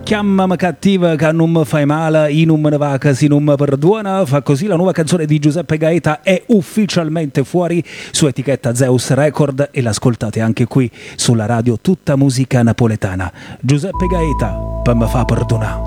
Chiamami cattiva che non mi fai male, io non me ne va che si non mi perdona. Fa così la nuova canzone di Giuseppe Gaeta è ufficialmente fuori su etichetta Zeus Record e l'ascoltate anche qui sulla radio Tutta Musica Napoletana. Giuseppe Gaeta, per me fa perdonare.